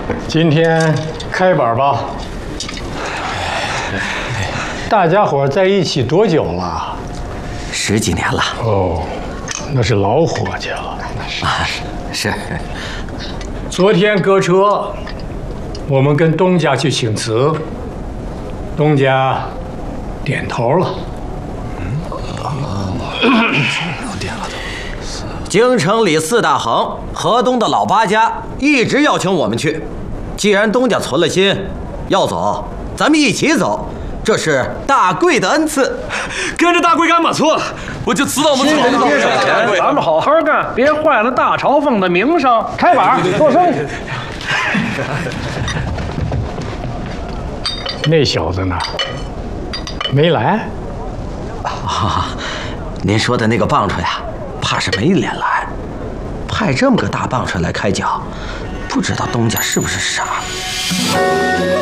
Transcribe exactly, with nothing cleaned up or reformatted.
今天开板吧。大家伙在一起多久了？ 十几年了。 哦，那是老伙计了。 啊，是。 昨天搁车，我们跟东家去请辞，东家点头了。 有点了。京城里四大行，河东的老八家一直要请我们去。既然东家存了心要走，咱们一起走。 这是大贵的恩赐， 跟着大贵干嘛错？我就知道我们新人接手前，咱们好好干，别坏了大朝奉的名声。开板，做生意。 那小子呢？没来？ 啊，您说的那个棒槌啊，怕是没脸来。派这么个大棒槌来开讲，不知道东家是不是傻？